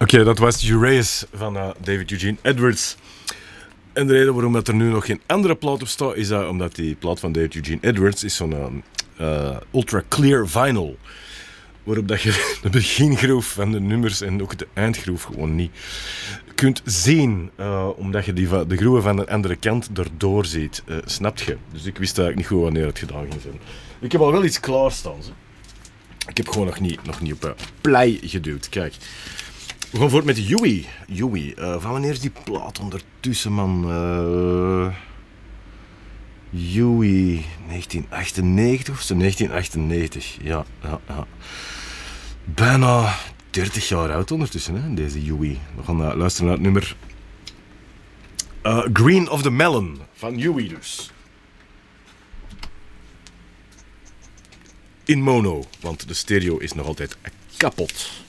Oké, dat was Uraeus van David Eugene Edwards. En de reden waarom dat er nu nog geen andere plaat op staat, is dat omdat die plaat van David Eugene Edwards is zo'n ultra clear vinyl. Waarop dat je de begingroef van de nummers en ook de eindgroef gewoon niet kunt zien. Omdat je de groeven van de andere kant erdoor ziet. Snap je? Dus ik wist eigenlijk niet goed wanneer het gedaan ging zijn. Ik heb al wel iets klaarstaan. Zo. Ik heb gewoon nog niet op play geduwd. Kijk. We gaan voort met Yui. Van wanneer is die plaat ondertussen, man? Yui, 1998 of zo? 1998, ja. Bijna 30 jaar oud ondertussen, hè, deze Yui. We gaan luisteren naar het nummer Green of the Melon van Yui dus. In mono, want de stereo is nog altijd kapot.